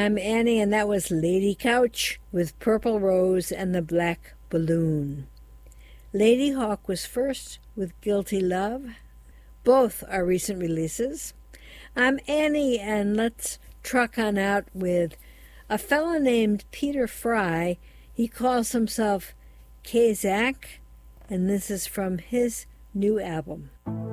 I'm Annie, and that was Lady Couch with Purple Rose and the Black Balloon. Ladyhawke was first with Guilty Love. Both are recent releases. I'm Annie, and let's truck on out with a fellow named Peter Fry. He calls himself Kazak, and this is from his new album.